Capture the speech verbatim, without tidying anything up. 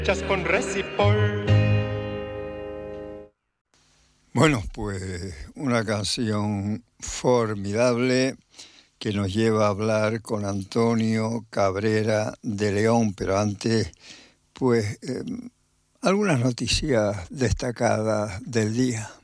con Recipol. Bueno, pues una canción formidable que nos lleva a hablar con Antonio Cabrera de León, pero antes, pues, eh, algunas noticias destacadas del día.